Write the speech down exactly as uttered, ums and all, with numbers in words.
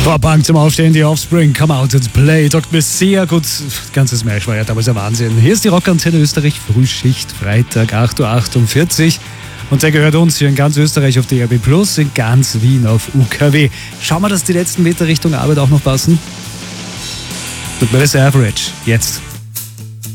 Vorbank zum Aufstehen, die Offspring, Come Out and Play, taugt mir sehr gut. Ganzes Smash war ja damals ein Wahnsinn. Hier ist die Rockantenne Österreich, Frühschicht, Freitag, acht Uhr achtundvierzig. Und der gehört uns hier in ganz Österreich auf D A B plus, in ganz Wien auf U K W. Schauen wir, dass die letzten Meter Richtung Arbeit auch noch passen. Tut mir das Average, jetzt.